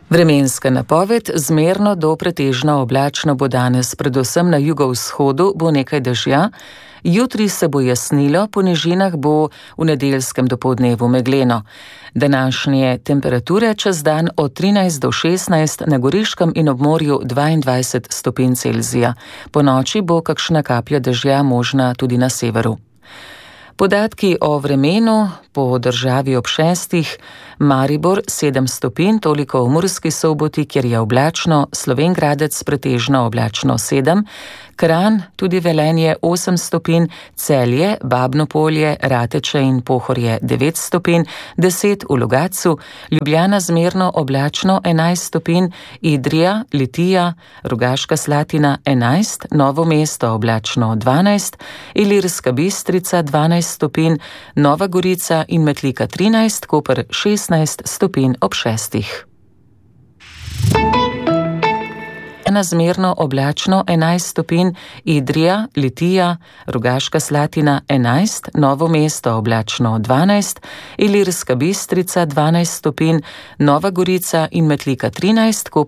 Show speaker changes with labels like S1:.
S1: Vremenska napoved: zmerno do pretežno oblačno bo danes, predvsem na jugovzhodu bo nekaj dežja. Jutri se bo jasnilo, po nižinah bo v nedeljskem dopoldnevu megleno. Današnje temperature čez dan od 13 do 16, na Goriškem in ob morju 22 stopinj Celzija. Ponoči bo kakšna kaplja dežja možna tudi na severu. Podatki o vremenu po državi ob 6. Maribor 7 stopinj, toliko v Murski Soboti, kjer je oblačno, Slovenj Gradec pretežno oblačno 7, Kranj, tudi Velenje 8 stopinj, Celje, Babno Polje, Rateče in Pohorje 9 stopinj, 10 v Logatcu, Ljubljana zmerno oblačno 11 stopinj, Idrija, Litija, Rogaška Slatina 11, Novo mesto oblačno 12, Ilirska Bistrica 12 stopinj, Nova Gorica in Metlika 13, Koper 16 stopinj ob 6. Zmerno oblačno 11 stopinj, Idrija, Litija, Rogaška Slatina 11, Novo mesto oblačno 12, Ilirska Bistrica 12 stopinj, Nova Gorica in Metlika 13,